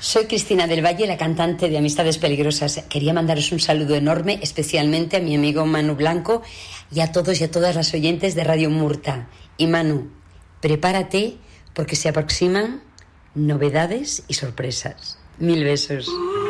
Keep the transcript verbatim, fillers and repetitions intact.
Soy Cristina del Valle, la cantante de Amistades Peligrosas. Quería mandaros un saludo enorme, especialmente a mi amigo Manu Blanco y a todos y a todas las oyentes de Radio Murta. Y Manu, prepárate porque se aproximan novedades y sorpresas. Mil besos.